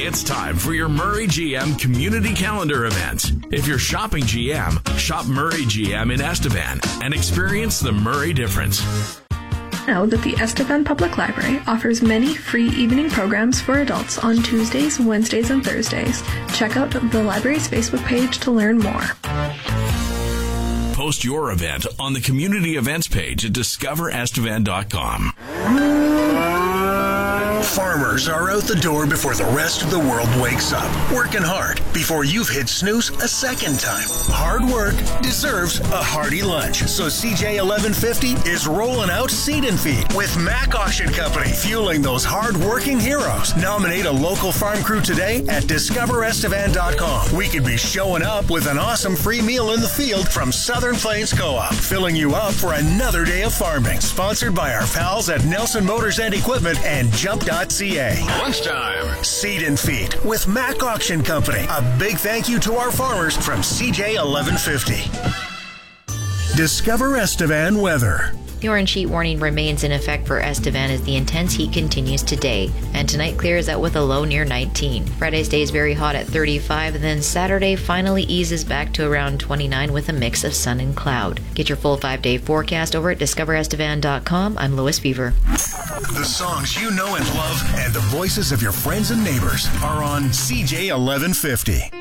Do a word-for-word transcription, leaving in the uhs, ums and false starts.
It's time for your Murray G M Community Calendar event. If you're shopping G M, shop Murray G M in Estevan and experience the Murray difference. Know that the Estevan Public Library offers many free evening programs for adults on Tuesdays, Wednesdays, and Thursdays. Check out the library's Facebook page to learn more. Post your event on the community events page at discover estevan dot com. Farmers are out the door before the rest of the world wakes up, working hard before you've hit snooze a second time. Hard work deserves a hearty lunch, so C J eleven fifty is rolling out Seed and Feed with Mac Auction Company, fueling those hard-working heroes. Nominate a local farm crew today at discover estevan dot com. We could be showing up with an awesome free meal in the field from Southern Plains Co-op, filling you up for another day of farming. Sponsored by our pals at Nelson Motors and Equipment and Jump dot C A. Lunchtime. Seed and Feed with Mac Auction Company. A big thank you to our farmers from C J eleven fifty. Discover Estevan weather. The orange heat warning remains in effect for Estevan as the intense heat continues today, and tonight clears out with a low near nineteen. Friday stays very hot at thirty-five, and then Saturday finally eases back to around twenty-nine with a mix of sun and cloud. Get your full five-day forecast over at discover estevan dot com. I'm Lois Fever. The songs you know and love and the voices of your friends and neighbors are on C J eleven fifty.